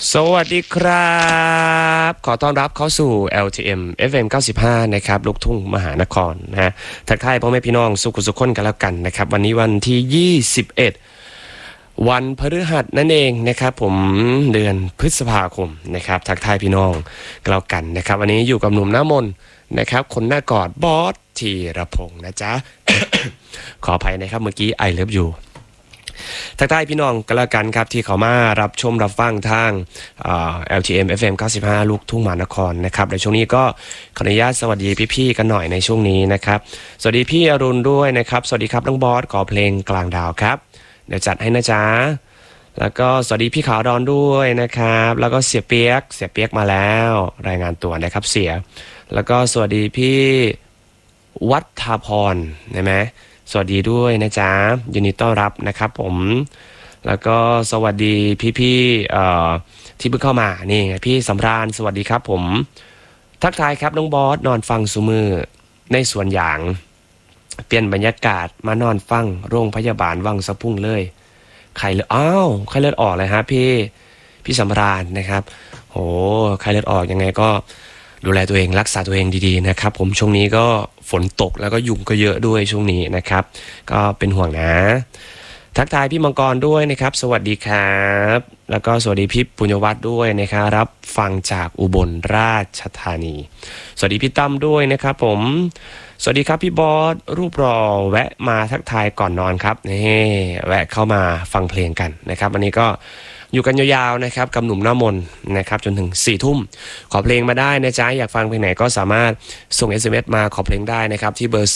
สวัสดีครับขอต้อนรับเข้าสู่ LTM FM 95นะครับลูกทุ่งมหานครนะฮะทักทายพ่อแม่พี่น้องสุขสุขคนกันแล้วกันนะครับวันนี้วันที่21วันพฤหัสนั่นเองนะครับผมเดือนพฤษภาคมนะครับทักทายพี่น้องกันแล้วกันนะครับวันนี้อยู่กับหนุ่มหน้ามนนะครับคนหน้ากอดบอสธีรพงษ์นะจ๊ะ ขออภัยนะครับเมื่อกี้I love youทักทายพี่น้องกันละกันครับที่เขามารับชมรับฟังทางLTM FM 95ลูกทุ่งมหานครนะครับในช่วงนี้ก็ขออนุญาตสวัสดีพี่ๆกันหน่อยในช่วงนี้นะครับสวัสดีพี่อรุณด้วยนะครับสวัสดีครับน้องบอสขอเพลงกลางดาวครับเดี๋ยวจัดให้นะจ๊ะแล้วก็สวัสดีพี่ขาวดอนด้วยนะครับแล้วก็เสียเปียกมาแล้วรายงานตัวนะครับเสียแล้วก็สวัสดีพี่วัฒพรใช่ไหมสวัสดีด้วยนะจ๊ะยินดีต้อนรับนะครับผมแล้วก็สวัสดีพี่ๆที่เพิ่งเข้ามานี่พี่สำราญสวัสดีครับผมทักทายครับน้องบอสนอนฟังสุมือในสวนยางเปลี่ยนบรรยากาศมานอนฟังโรงพยาบาลวังสะพุ่งเลยไข้เลือดไข้เลือดออกเลยฮะพี่สำราญนะครับโหไข้เลือดออกยังไงก็ดูแลตัวเองรักษาตัวเองดีๆนะครับผมช่วงนี้ก็ฝนตกแล้วก็ยุงก็เยอะด้วยช่วงนี้นะครับก็เป็นห่วงนะทักทายพี่มังกรด้วยนะครับสวัสดีครับแล้วก็สวัสดีพี่ปุญญวัฒน์ด้วยนะครับรับฟังจากอุบลราชธานีสวัสดีพี่ตั้มด้วยนะครับผมสวัสดีครับพี่บอสรูปรอแวะมาทักทายก่อนนอนครับนี่แวะเข้ามาฟังเพลงกันนะครับวันนี้ก็อยู่กันยาวๆนะครับกับหนุ่มหน้ามนนะครับจนถึง4 ทุ่มขอเพลงมาได้นะจ๊ะอยากฟังเพลงไหนก็สามารถส่ง SMS มาขอเพลงได้นะครับที่เบอร์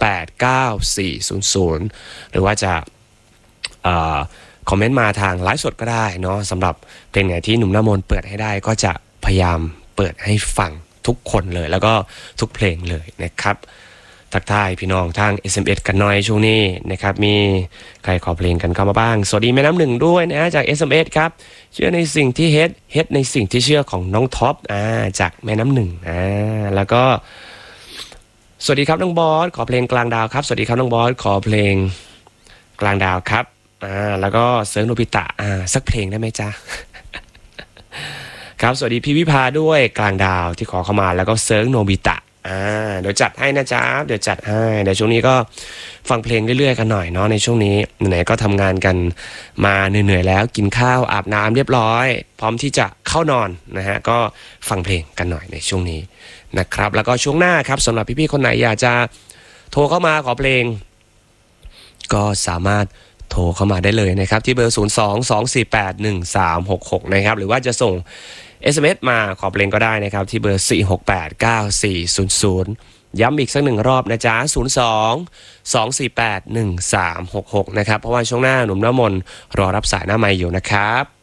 4689400หรือว่าจะคอมเมนต์มาทางไลฟ์สดก็ได้เนาะสำหรับเพลงไหนที่หนุ่มหน้ามนเปิดให้ได้ก็จะพยายามเปิดให้ฟังทุกคนเลยแล้วก็ทุกเพลงเลยนะครับทักทายพี่น้องทาง SMS กันหน่อยช่วงนี้นะครับมีใครขอเพลงกันเข้ามาบ้างสวัสดีแม่น้ำหนึ่งด้วยนะจาก SMS ครับเชื่อในสิ่งที่เฮ็ดในสิ่งที่เชื่อของน้องท็อปจากแม่น้ำหนึ่งแล้วก็สวัสดีครับน้องบอสขอเพลงกลางดาวครับสวัสดีครับน้องบอสขอเพลงกลางดาวครับแล้วก็เซิร์ฟโนบิตะสักเพลงได้ไหมจ๊ะ ครับสวัสดีพี่วิภาด้วยกลางดาวที่ขอเข้ามาแล้วก็เซิร์ฟโนบิตะเดี๋ยวจัดให้นะจ๊ะเดี๋ยวจัดให้เดี๋ยวช่วงนี้ก็ฟังเพลงเรื่อยๆกันหน่อยเนาะในช่วงนี้ไหนๆก็ทำงานกันมาเหนื่อยๆแล้วกินข้าวอาบน้ำเรียบร้อยพร้อมที่จะเข้านอนนะฮะก็ฟังเพลงกันหน่อยในช่วงนี้นะครับแล้วก็ช่วงหน้าครับสำหรับพี่ๆคนไหนอยากจะโทรเข้ามาขอเพลงก็สามารถโทรเข้ามาได้เลยนะครับที่เบอร์022481366นะครับหรือว่าจะส่งSMS มาขอเพลงก็ได้นะครับที่เบอร์4689400ย้ำอีกสักหนึ่งรอบนะจ๊ะ02-248-1366นะครับเพราะว่าช่วงหน้าหนุ่มน้ำมนต์รอรับสายหน้าไมค์อยู่นะครับ